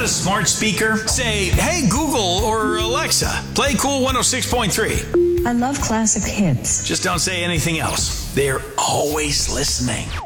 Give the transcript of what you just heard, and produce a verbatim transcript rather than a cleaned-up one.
a smart speaker? Say, hey Google or Alexa, play Cool one oh six point three. I love classic hits. Just don't say anything else. They're always listening.